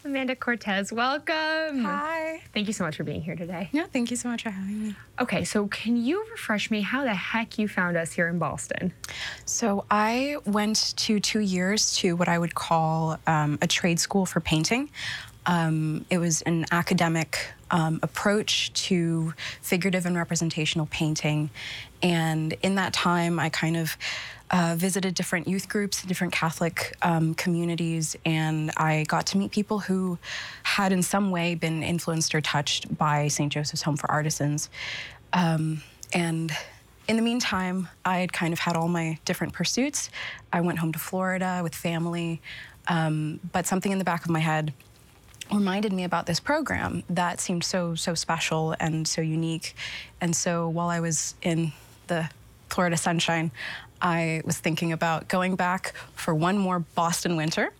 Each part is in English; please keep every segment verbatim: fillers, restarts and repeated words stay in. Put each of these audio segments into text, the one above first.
Amanda Cortez, welcome. Hi. Thank you so much for being here today. Yeah, thank you so much for having me. Okay, so can you refresh me how the heck you found us here in Boston? So I went to two years to what I would call um, a trade school for painting. Um, it was an academic um, approach to figurative and representational painting. And in that time, I kind of uh, visited different youth groups, different Catholic um, communities, and I got to meet people who had in some way been influenced or touched by Saint Joseph's Home for Artisans. Um, and in the meantime, I had kind of had all my different pursuits. I went home to Florida with family, um, but something in the back of my head reminded me about this program that seemed so, so special and so unique. And so while I was in the Florida sunshine, I was thinking about going back for one more Boston winter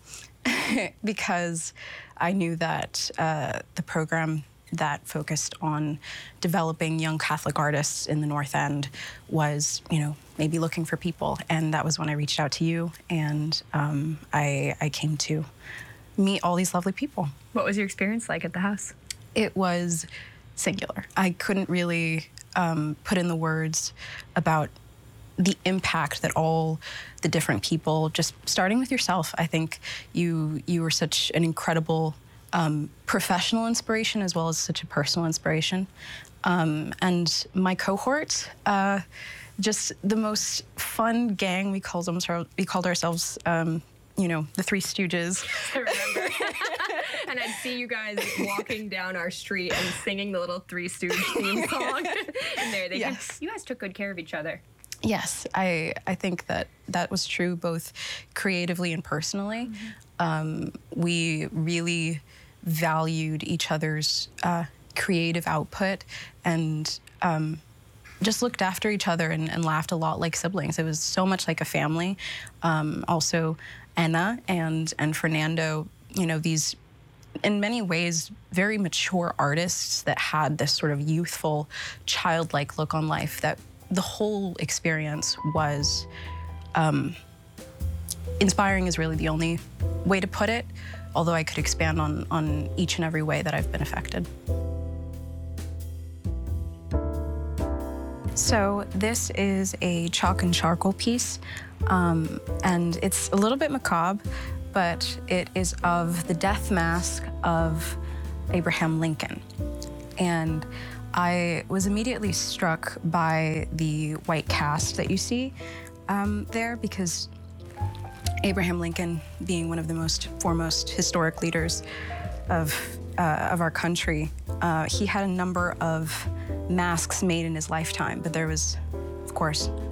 because I knew that uh, the program that focused on developing young Catholic artists in the North End was, you know, maybe looking for people. And that was when I reached out to you, and um, I, I came to meet all these lovely people. What was your experience like at the house? It was singular. I couldn't really um, put in the words about the impact that all the different people, just starting with yourself, I think you you were such an incredible um, professional inspiration as well as such a personal inspiration. Um, and my cohort, uh, just the most fun gang. We called them, we called ourselves, um, you know, the Three Stooges. I remember. And I'd see you guys walking down our street and singing the little Three Stooges theme song. And there, they Yes. could, you guys took good care of each other. Yes, I, I think that that was true both creatively and personally. Mm-hmm. Um, we really valued each other's uh, creative output and um, just looked after each other and, and laughed a lot like siblings. It was so much like a family. Um, also, Anna and, and Fernando, you know, these, in many ways, very mature artists that had this sort of youthful, childlike look on life that the whole experience was um, inspiring is really the only way to put it, although I could expand on, on each and every way that I've been affected. So this is a chalk and charcoal piece, um, and it's a little bit macabre, but it is of the death mask of Abraham Lincoln. And I was immediately struck by the white cast that you see um, there, because Abraham Lincoln, being one of the most foremost historic leaders of, uh, of our country, uh, he had a number of masks made in his lifetime, but there was, of course,